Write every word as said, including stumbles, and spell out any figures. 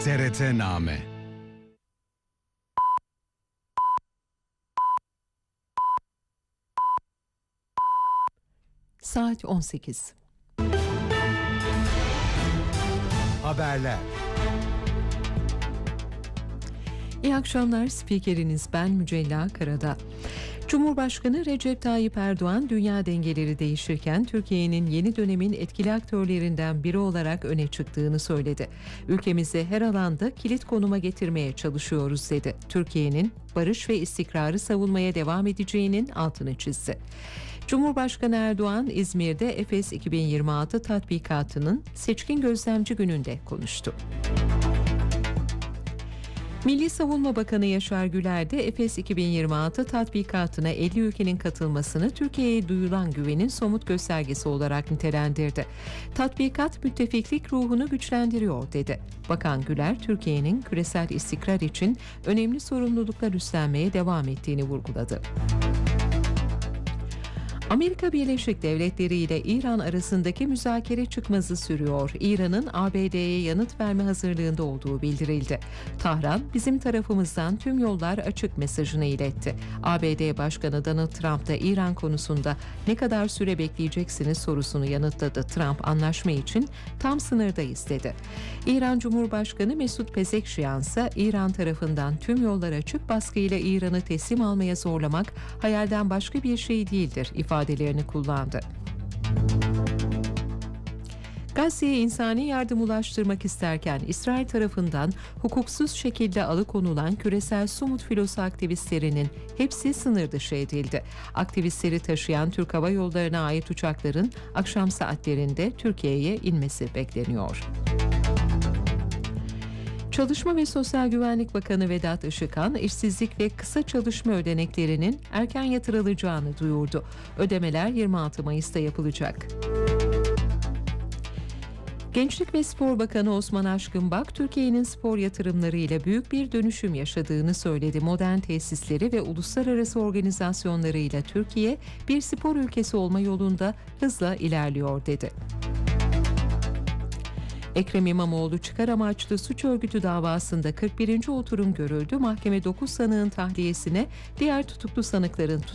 T R T-Name. Saat on sekiz. Haberler. İyi akşamlar, spikeriniz ben Mücella Karadağ. Cumhurbaşkanı Recep Tayyip Erdoğan, dünya dengeleri değişirken Türkiye'nin yeni dönemin etkili aktörlerinden biri olarak öne çıktığını söyledi. Ülkemizi her alanda kilit konuma getirmeye çalışıyoruz dedi. Türkiye'nin barış ve istikrarı savunmaya devam edeceğinin altını çizdi. Cumhurbaşkanı Erdoğan, İzmir'de Efes iki bin yirmi altı tatbikatının seçkin gözlemci gününde konuştu. Milli Savunma Bakanı Yaşar Güler de Efes iki bin yirmi altı tatbikatına elli ülkenin katılmasını Türkiye'ye duyulan güvenin somut göstergesi olarak nitelendirdi. Tatbikat müttefiklik ruhunu güçlendiriyor dedi. Bakan Güler, Türkiye'nin küresel istikrar için önemli sorumluluklar üstlenmeye devam ettiğini vurguladı. Amerika Birleşik Devletleri ile İran arasındaki müzakere çıkmazı sürüyor. İran'ın A B D'ye yanıt verme hazırlığında olduğu bildirildi. Tahran, bizim tarafımızdan tüm yollar açık mesajını iletti. A B D Başkanı Donald Trump da İran konusunda ne kadar süre bekleyeceksiniz sorusunu yanıtladı. Trump, anlaşma için tam sınırdayız dedi. İran Cumhurbaşkanı Mesut Pezeshkian ise İran tarafından tüm yollar açık, baskıyla İran'ı teslim almaya zorlamak hayalden başka bir şey değildir ifadelerini kullandı. Gazze'ye insani yardım ulaştırmak isterken İsrail tarafından hukuksuz şekilde alıkonulan küresel Sumut filosu aktivistlerinin hepsi sınır dışı edildi. Aktivistleri taşıyan Türk Hava Yolları'na ait uçakların akşam saatlerinde Türkiye'ye inmesi bekleniyor. Çalışma ve Sosyal Güvenlik Bakanı Vedat Işıkhan, işsizlik ve kısa çalışma ödeneklerinin erken yatırılacağını duyurdu. Ödemeler yirmi altı Mayıs'ta yapılacak. Gençlik ve Spor Bakanı Osman Aşkınbak, Türkiye'nin spor yatırımlarıyla büyük bir dönüşüm yaşadığını söyledi. Modern tesisleri ve uluslararası organizasyonlarıyla Türkiye bir spor ülkesi olma yolunda hızla ilerliyor dedi. Ekrem İmamoğlu çıkar amaçlı suç örgütü davasında kırk birinci oturum görüldü. Mahkeme dokuz sanığın tahliyesine, diğer tutuklu sanıkların